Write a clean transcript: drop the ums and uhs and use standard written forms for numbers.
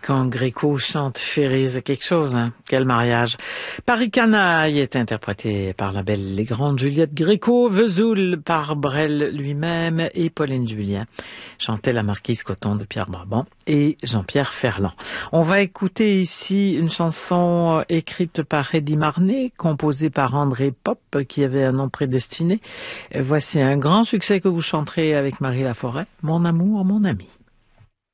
Quand Gréco chante Ferré, c'est quelque chose, hein? Quel mariage. Paris Canaille est interprété par la belle et grande Juliette Gréco, Vesoul par Brel lui-même et Pauline Julien. Chantait la marquise Coton de Pierre Brabant et Jean-Pierre Ferland. On va écouter ici une chanson écrite par Eddie Marnet, composée par André Pop, qui avait un nom prédestiné. Voici un grand succès que vous chanterez avec Marie Laforêt, Mon amour, mon ami.